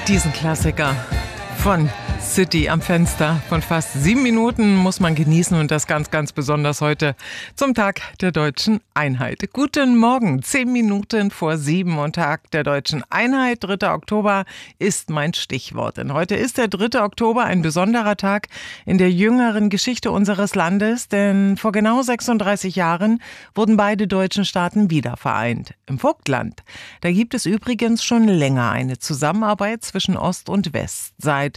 Diesen Klassiker von City am Fenster von fast 7 Minuten muss man genießen und das ganz, ganz besonders heute zum Tag der Deutschen Einheit. Guten Morgen, 10 Minuten vor 7 und Tag der Deutschen Einheit. 3. Oktober ist mein Stichwort. Denn heute ist der 3. Oktober ein besonderer Tag in der jüngeren Geschichte unseres Landes, denn vor genau 36 Jahren wurden beide deutschen Staaten wieder vereint. Im Vogtland. Da gibt es übrigens schon länger eine Zusammenarbeit zwischen Ost und West. Seit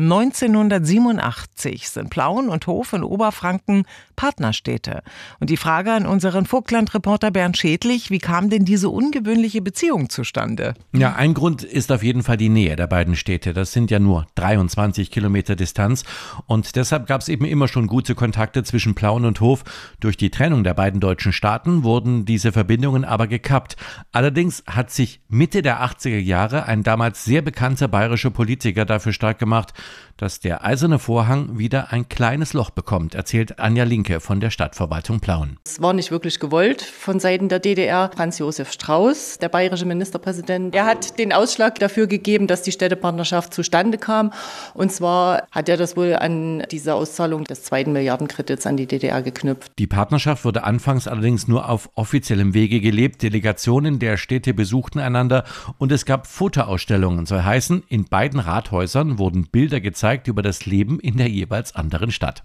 1987 sind Plauen und Hof in Oberfranken Partnerstädte. Und die Frage an unseren Vogtland-Reporter Bernd Schädlich, wie kam denn diese ungewöhnliche Beziehung zustande? Ja, ein Grund ist auf jeden Fall die Nähe der beiden Städte. Das sind ja nur 23 Kilometer Distanz und deshalb gab es eben immer schon gute Kontakte zwischen Plauen und Hof. Durch die Trennung der beiden deutschen Staaten wurden diese Verbindungen aber gekappt. Allerdings hat sich Mitte der 80er Jahre ein damals sehr bekannter bayerischer Politiker dafür stark gemacht, dass der Eiserne Vorhang wieder ein kleines Loch bekommt, erzählt Anja Linke von der Stadtverwaltung Plauen. Es war nicht wirklich gewollt von Seiten der DDR. Franz Josef Strauß, der bayerische Ministerpräsident, er hat den Ausschlag dafür gegeben, dass die Städtepartnerschaft zustande kam. Und zwar hat er das wohl an diese Auszahlung des 2. Milliardenkredits an die DDR geknüpft. Die Partnerschaft wurde anfangs allerdings nur auf offiziellem Wege gelebt. Delegationen der Städte besuchten einander und es gab Fotoausstellungen. Soll heißen, in beiden Rathäusern wurden Bilder gezeigt über das Leben in der jeweils anderen Stadt.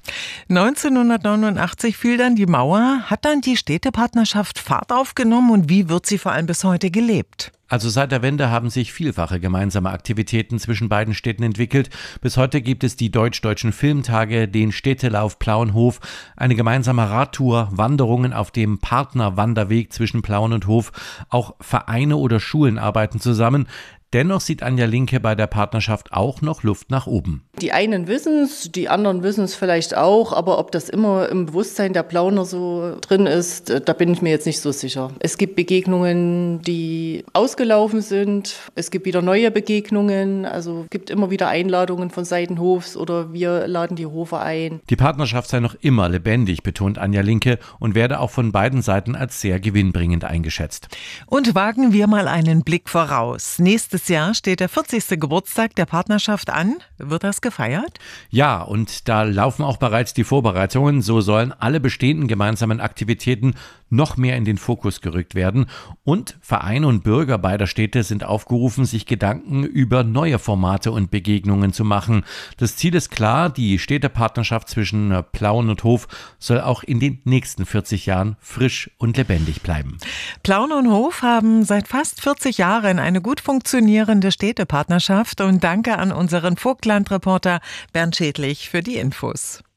1989 fiel dann die Mauer. Hat dann die Städtepartnerschaft Fahrt aufgenommen und wie wird sie vor allem bis heute gelebt? Also seit der Wende haben sich vielfache gemeinsame Aktivitäten zwischen beiden Städten entwickelt. Bis heute gibt es die Deutsch-Deutschen Filmtage, den Städtelauf Plauen-Hof, eine gemeinsame Radtour, Wanderungen auf dem Partnerwanderweg zwischen Plauen und Hof. Auch Vereine oder Schulen arbeiten zusammen. Dennoch sieht Anja Linke bei der Partnerschaft auch noch Luft nach oben. Die einen wissen es, die anderen wissen es vielleicht auch, aber ob das immer im Bewusstsein der Plauner so drin ist, da bin ich mir jetzt nicht so sicher. Es gibt Begegnungen, die ausgelaufen sind, es gibt wieder neue Begegnungen, also es gibt immer wieder Einladungen von Seiten Hofs oder wir laden die Hofe ein. Die Partnerschaft sei noch immer lebendig, betont Anja Linke und werde auch von beiden Seiten als sehr gewinnbringend eingeschätzt. Und wagen wir mal einen Blick voraus. Nächstes Jahr steht der 40. Geburtstag der Partnerschaft an. Wird das gefeiert? Ja, und da laufen auch bereits die Vorbereitungen. So sollen alle bestehenden gemeinsamen Aktivitäten noch mehr in den Fokus gerückt werden. Und Vereine und Bürger beider Städte sind aufgerufen, sich Gedanken über neue Formate und Begegnungen zu machen. Das Ziel ist klar, die Städtepartnerschaft zwischen Plauen und Hof soll auch in den nächsten 40 Jahren frisch und lebendig bleiben. Plauen und Hof haben seit fast 40 Jahren eine gut funktionierende Städtepartnerschaft und danke an unseren Vogtland-Reporter Bernd Schädlich für die Infos.